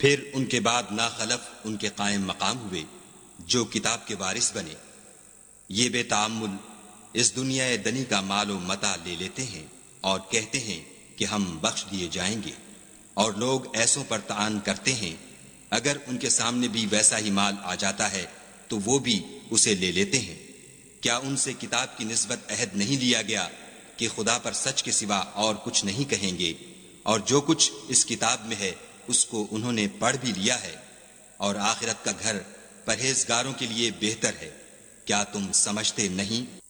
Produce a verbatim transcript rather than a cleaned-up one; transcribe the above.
फिर उनके बाद नाखलफ उनके कायम मकाम हुए जो किताब के वारिस बने। ये बेतामुल इस दुनिया दनी का मालो मता ले लेते हैं और कहते हैं कि हम बख्श दिए जाएंगे, और लोग ऐसों पर तान करते हैं। अगर उनके सामने भी वैसा ही माल आ जाता है तो वो भी उसे ले लेते हैं। क्या उनसे किताब की निस्बत अहद नहीं लिया गया कि खुदा पर सच के सिवा और कुछ नहीं कहेंगे, और जो कुछ इस किताब में है उसको उन्होंने पढ़ भी लिया है, और आखिरत का घर परहेजगारों के लिए बेहतर है। क्या तुम समझते नहीं?